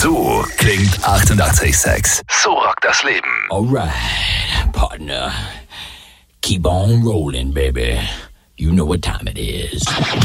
So klingt 88,6. So rockt das Leben. Alright, partner. Keep on rolling, baby. You know what time it is.